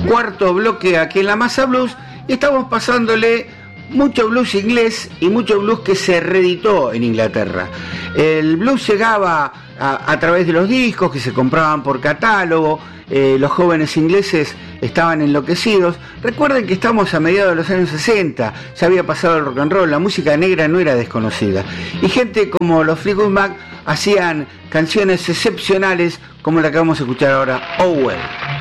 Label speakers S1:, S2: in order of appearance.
S1: cuarto bloque aquí en La Masa Blues, y estamos pasándole mucho blues inglés y mucho blues que se reeditó en Inglaterra. El blues llegaba a través de los discos que se compraban por catálogo. Los jóvenes ingleses estaban enloquecidos. Recuerden que estamos a mediados de los años 60, ya había pasado el rock and roll, la música negra no era desconocida. Y gente como los Fleetwood Mac hacían canciones excepcionales como la que vamos a escuchar ahora, Oh Well.